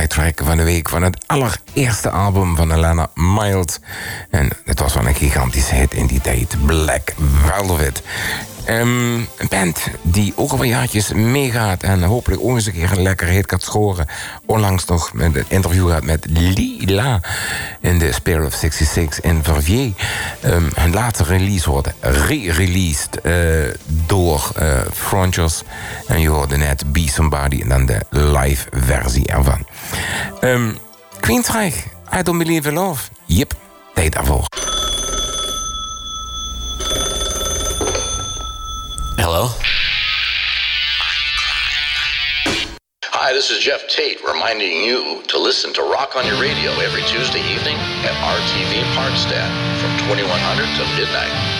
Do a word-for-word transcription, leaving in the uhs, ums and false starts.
bootlegtrack van de week van het allereerste album van Alannah Myles. En het was wel een gigantische hit in die tijd, Black Velvet. Um, een band die ook al wat jaartjes meegaat en hopelijk ook eens een keer een lekker hit gaat scoren. Onlangs nog met een interview gehad met Lila in de Spirit of zesenzestig in Verviers. Um, hun laatste release wordt re-released uh, door uh, Frontiers. En je hoorde net Be Somebody en dan de live versie ervan. Um, Queensryche, I Don't Believe in Love. Jep, tijd daarvoor. Hello? Hi, this is Jeff Tate reminding you to listen to Rock on Your Radio every Tuesday evening at R T V Parkstad from twenty-one hundred to midnight.